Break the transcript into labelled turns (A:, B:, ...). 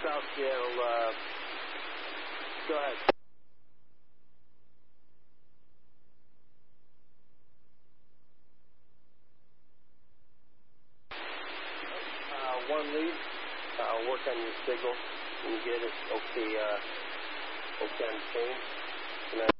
A: South Seattle, go ahead. One lead, work on your signal when you get it. Okay, okay on change.